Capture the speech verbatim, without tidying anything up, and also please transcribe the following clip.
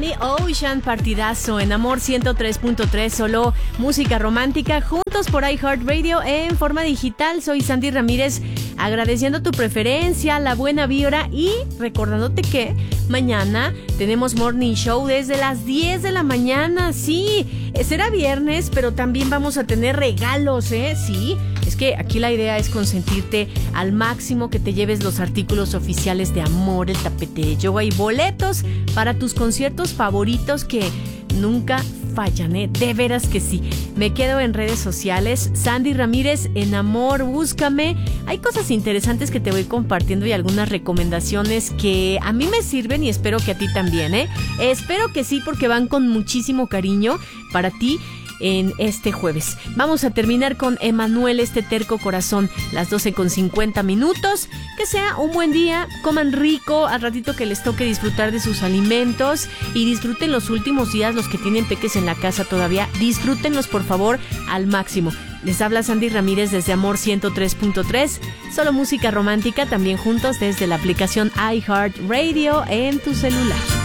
Danny Ocean, partidazo en Amor ciento tres punto tres, solo música romántica, juntos por iHeartRadio en forma digital. Soy Sandy Ramírez, agradeciendo tu preferencia, la buena vibra y recordándote que mañana tenemos Morning Show desde las diez de la mañana. Sí, será viernes, pero también vamos a tener regalos, ¿eh? Sí, es que aquí la idea es consentirte al máximo, que te lleves los artículos oficiales de Amor, el tapete de yoga y boletos para tus conciertos favoritos que nunca fallan, ¿eh? De veras que sí. Me quedo en redes sociales, Sandy Ramírez en Amor, búscame. Hay cosas interesantes que te voy compartiendo y algunas recomendaciones que a mí me sirven y espero que a ti también, ¿eh? Espero que sí, porque van con muchísimo cariño para ti en este jueves. Vamos a terminar con Emanuel, este terco corazón, las doce con cincuenta minutos. Que sea un buen día, coman rico, al ratito que les toque disfrutar de sus alimentos y disfruten los últimos días, los que tienen peques en la casa todavía, disfrútenlos por favor al máximo. Les habla Sandy Ramírez desde Amor ciento tres punto tres, solo música romántica, también juntos desde la aplicación iHeartRadio en tu celular.